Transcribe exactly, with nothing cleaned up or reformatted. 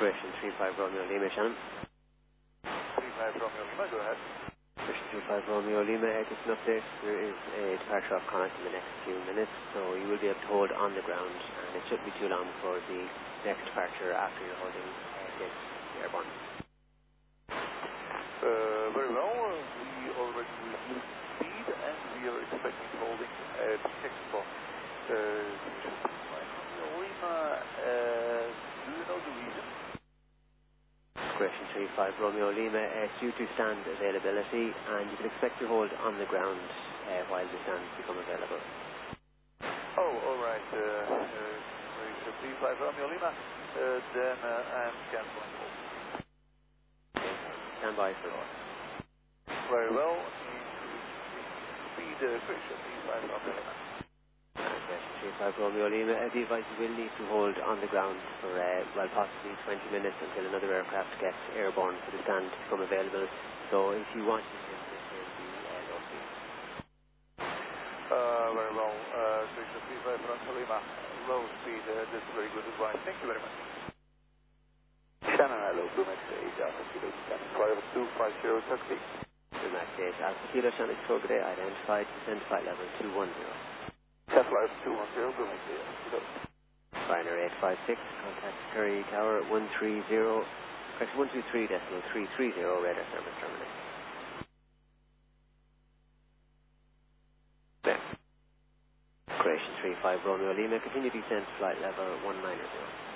Correction three five Romeo Lima, Shannon. three five Romeo Lima, go ahead. Correction three five Romeo Lima, uh, just an update. There is a departure off Connacht in the next few minutes, so you will be able to hold on the ground, and it shouldn't be too long before the next departure after you're holding uh, this airborne. Uh, very well, uh, we already reduced speed and we are expecting holding at Expo. Uh, Lima, uh, do you know the reason? Correction three five Romeo Lima, uh, due to stand availability, and you can expect to hold on the ground uh, while the stands become available. Oh, alright, uh, uh, three five Romeo Lima, uh, then uh, I'm cancelling hold. Stand by for very well. Speed uh, correction three five Romeo Lima. Correction three five Romeo Lima. Uh, the advice will need to hold on the ground for uh, well possibly twenty minutes until another aircraft gets airborne for the stand to become available. So if you want to maintain the uh, low speed. Uh, very well. Uh, correction three five Romeo Lima. Low speed. Uh, that's very good advice. Thank you very much. Shannon, hello, Bluemax eight Alpha Kilo, flight of two five zero taxi. Bluemax eight Alpha Kilo, Shannon Croquet, identified, descend flight level two one zero. Flight two one zero, Bluemax eight Alpha Kilo. Ryanair eight five six, contact Curry Tower one three zero, correction one two three decimal three three zero, radar service terminated. There. Correction three five Romeo Lima, continue descent flight level one nine zero.